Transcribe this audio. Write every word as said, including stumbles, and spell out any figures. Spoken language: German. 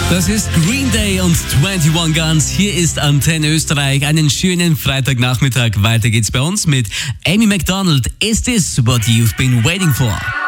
Das ist Green Day und einundzwanzig Guns. Hier ist Antenne Österreich. Einen schönen Freitagnachmittag. Weiter geht's bei uns mit Amy Macdonald. Is this what you've been waiting for?